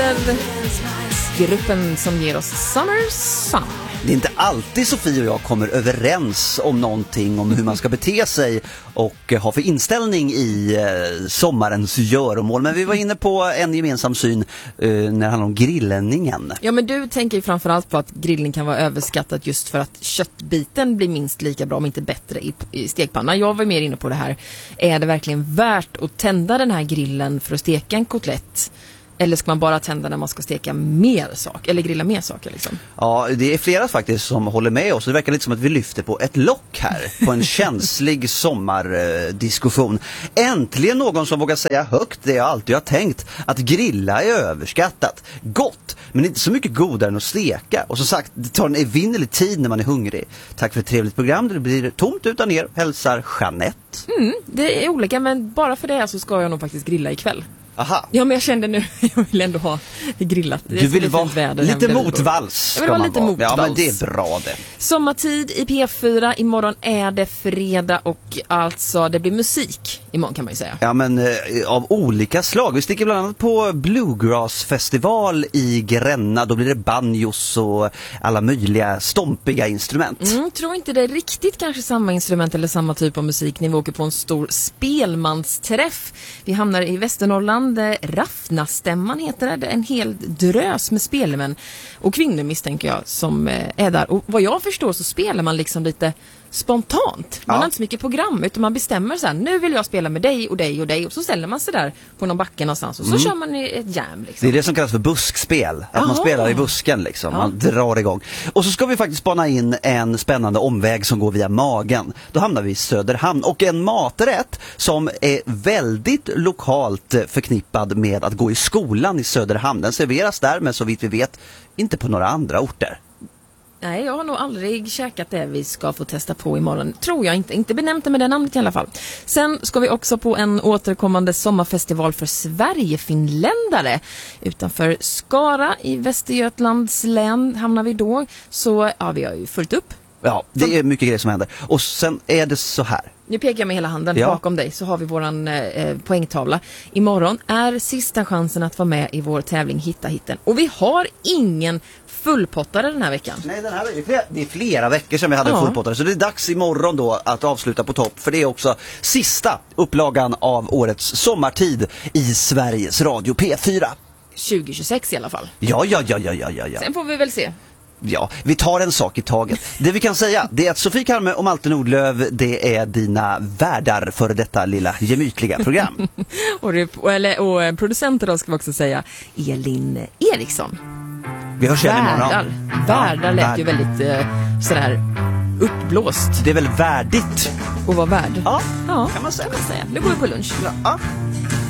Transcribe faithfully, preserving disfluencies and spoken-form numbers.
Weather, gruppen som ger oss Summer Sun. Det är inte alltid Sofie och jag kommer överens om någonting, om hur man ska bete sig och ha för inställning i eh, sommarens göromål. Men vi var inne på en gemensam syn eh, när det handlar om grillningen. Ja, men du tänker ju framförallt på att grillning kan vara överskattat just för att köttbiten blir minst lika bra, om inte bättre, i, i stekpanna. Jag var mer inne på det här. Är det verkligen värt att tända den här grillen för att steka en kotlett? Eller ska man bara tända när man ska steka mer sak? Eller grilla mer saker liksom? Ja, det är flera faktiskt som håller med oss. Det verkar lite som att vi lyfter på ett lock här. På en känslig sommardiskussion. Äntligen någon som vågar säga högt det jag alltid har tänkt. Att grilla är överskattat. Gott, men inte så mycket godare än att steka. Och som sagt, det tar en evinnerlig tid när man är hungrig. Tack för ett trevligt program. Det blir tomt utan er. Hälsar Jeanette. Mm, det är olika, men bara för det så ska jag nog faktiskt grilla ikväll. Aha. Ja, men jag kände nu, jag vill ändå ha grillat. Det du vill vara lite motvalls. Jag vill vara lite motvalls. Ja, men det är bra det. Sommartid i P fyra, imorgon är det fredag och alltså det blir musik imorgon kan man ju säga. Ja, men eh, av olika slag. Vi sticker bland annat på Bluegrass-festival i Gränna. Då blir det banjos och alla möjliga stompiga instrument. Mm, tror inte det är riktigt kanske samma instrument eller samma typ av musik när vi åker på en stor spelmansträff. Vi hamnar i Västernorrland. Raffnastämman heter det. Det är en hel drös med spelmän och kvinnor misstänker jag som är där. Och vad jag förstår så spelar man liksom lite spontant. Man ja. har inte så mycket program utan man bestämmer så här, nu vill jag spela med dig och dig och dig och så ställer man sig där på någon backe någonstans och så mm. kör man ett jam liksom. Det är det som kallas för buskspel. Att Aha. man spelar i busken liksom. Ja. Man drar igång. Och så ska vi faktiskt spana in en spännande omväg som går via magen. Då hamnar vi i Söderhamn och en maträtt som är väldigt lokalt förknippad med att gå i skolan i Söderhamn. Den serveras där men så vitt vi vet inte på några andra orter. Nej, jag har nog aldrig käkat det vi ska få testa på imorgon. Tror jag inte. Inte benämnt det med det namnet i alla fall. Sen ska vi också på en återkommande sommarfestival för Sverigefinländare. Utanför Skara i Västergötlands län hamnar vi då. Så ja, vi har ju fullt upp. Ja, det är mycket grejer som händer. Och sen är det så här. Nu pekar jag med hela handen ja. bakom dig så har vi våran eh, poängtavla. Imorgon är sista chansen att vara med i vår tävling Hitta hitten. Och vi har ingen fullpottare den här veckan. Nej, den här, det, är flera, det är flera veckor sedan vi hade ja. en fullpottare. Så det är dags imorgon då att avsluta på topp. För det är också sista upplagan av årets sommartid i Sveriges Radio P fyra. tjugo tjugosex i alla fall. Ja, ja, ja, ja, ja, ja. Sen får vi väl se. Ja, vi tar en sak i taget. Det vi kan säga, det är att Sofie Karme och Malte Nordlöv, det är dina värdar för detta lilla gemytliga program. och, och, eller, och producenter då ska vi också säga Elin Eriksson. Vi hörs igen imorgon. Värdar. Värdar lät värd. ju väldigt eh, sådär uppblåst. Det är väl värdigt att vara värd? Ja, ja, kan man säga. Kan man säga. Nu går vi på lunch. Ja.